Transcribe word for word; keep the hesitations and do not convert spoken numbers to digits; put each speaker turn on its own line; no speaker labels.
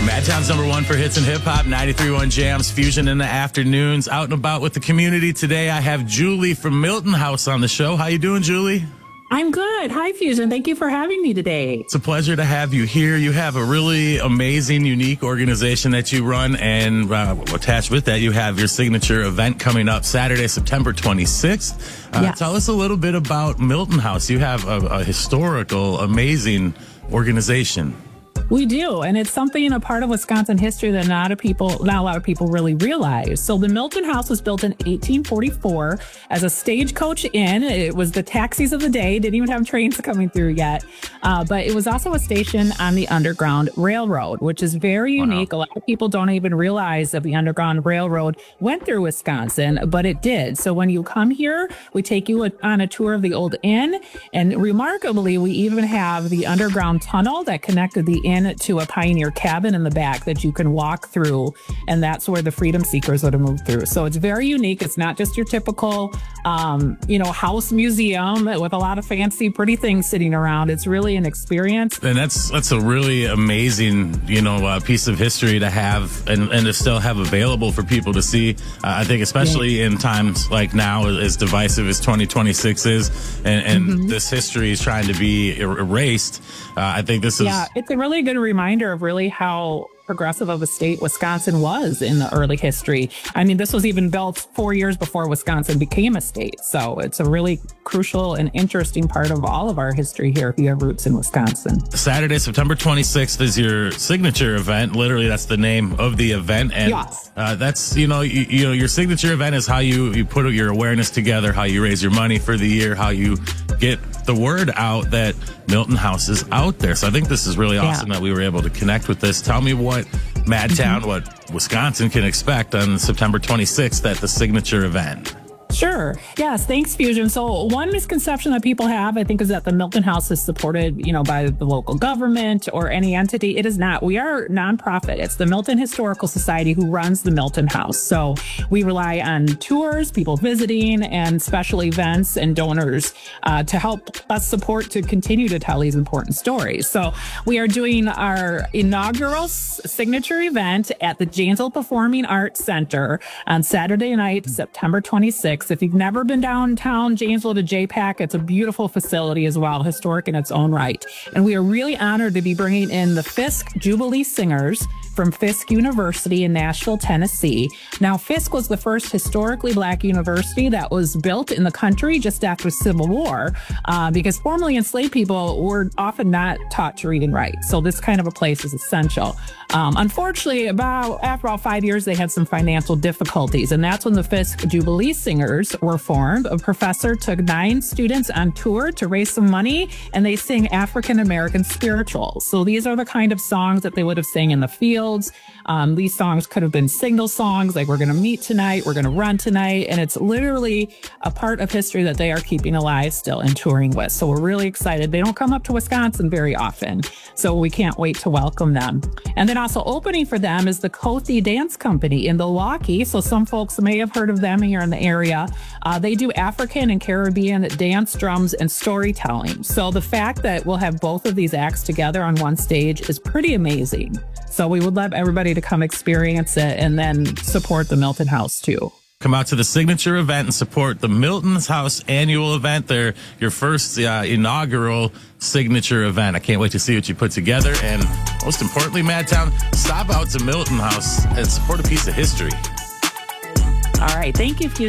Madtown's number one for hits and hip hop, ninety-three point one Jams, Fusion in the afternoons. Out and about with the community today, I have Julie from Milton House on the show. How you doing, Julie?
I'm good. Hi, Fusion. Thank you for having me today.
It's a pleasure to have you here. You have a really amazing, unique organization that you run, and uh, attached with that, you have your signature event coming up Saturday, September twenty-sixth. Uh,
yes.
Tell us a little bit about Milton House. You have a, a historical, amazing organization.
We do, and it's something, a part of Wisconsin history that not a people, not a lot of people really realize. So the Milton House was built in eighteen forty-four as a stagecoach inn. It was the taxis of the day. Didn't even have trains coming through yet, uh, but it was also a station on the Underground Railroad, which is very unique. Wow. A lot of people don't even realize that the Underground Railroad went through Wisconsin, but it did. So when you come here, we take you on a tour of the old inn, and remarkably, we even have the underground tunnel that connected the inn to a pioneer cabin in the back that you can walk through, and that's where the freedom seekers would have moved through. So it's very unique. It's not just your typical, um, you know, house museum with a lot of fancy, pretty things sitting around. It's really an experience.
And that's that's a really amazing, you know, uh, piece of history to have and, and to still have available for people to see. Uh, I think especially yeah. in times like now, as divisive as twenty twenty-six is, and, and mm-hmm. this history is trying to be er- erased. Uh, I think this is...
Yeah, it's a really good reminder of really how progressive of a state Wisconsin was in the early history. I mean, this was even built four years before Wisconsin became a state. So it's a really crucial and interesting part of all of our history here if you have roots in Wisconsin.
Saturday, September twenty-sixth is your signature event. Literally, that's the name of the event. And
yes.
uh, that's, you know, you, you know, your signature event is how you, you put your awareness together, how you raise your money for the year, how you get the word out that Milton House is out there. So I think this is really awesome yeah. that we were able to connect with this. Tell me what Madtown, mm-hmm. what Wisconsin can expect on September twenty-sixth at the signature event.
Sure. Yes. Thanks, Fusion. So one misconception that people have, I think, is that the Milton House is supported, you know, by the local government or any entity. It is not. We are nonprofit. It's the Milton Historical Society who runs the Milton House. So we rely on tours, people visiting, and special events and donors uh, to help us support to continue to tell these important stories. So we are doing our inaugural s- signature event at the Janesville Performing Arts Center on Saturday night, September twenty-sixth. If you've never been downtown Janesville to J PAC, it's a beautiful facility as well, historic in its own right. And we are really honored to be bringing in the Fisk Jubilee Singers from Fisk University in Nashville, Tennessee. Now, Fisk was the first historically black university that was built in the country just after the Civil War, uh, because formerly enslaved people were often not taught to read and write. So this kind of a place is essential. Um, unfortunately, about after about five years, they had some financial difficulties, and that's when the Fisk Jubilee Singers were formed. A professor took nine students on tour to raise some money, and they sing African-American spirituals. So these are the kind of songs that they would have sang in the fields. Um, these songs could have been signal songs, like "We're going to meet tonight," "We're going to run tonight," and it's literally a part of history that they are keeping alive still and touring with. So we're really excited. They don't come up to Wisconsin very often, so we can't wait to welcome them. And then also opening for them is the Kothi Dance Company in Milwaukee. So some folks may have heard of them here in the area. Uh, they do African and Caribbean dance, drums, and storytelling. So the fact that we'll have both of these acts together on one stage is pretty amazing. So we would love everybody to come experience it and then support the Milton House too.
Come out to the signature event and support the Milton's House annual event. They're your first uh, inaugural signature event. I can't wait to see what you put together. And most importantly, Madtown, stop out to Milton House and support a piece of history.
All right. Thank you, Fusion.